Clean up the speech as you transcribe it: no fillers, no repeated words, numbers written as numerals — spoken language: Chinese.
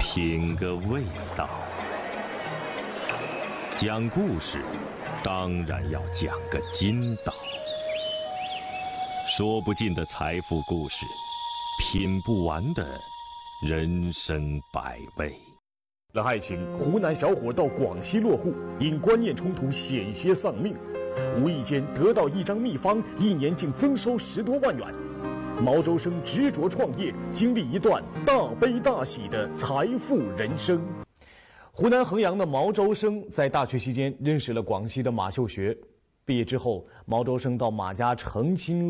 品个味道。讲故事，当然要讲个筋道。说不尽的财富故事，品不完的人生百味。 了爱情，湖南小伙到广西落户，因观念冲突险些丧命，无意间得到一张秘方，一年竟增收10多万元。毛周生执着创业，经历一段大悲大喜的财富人生。湖南衡阳的毛周生在大学期间认识了广西的马秀学，毕业之后，毛周生到马家成亲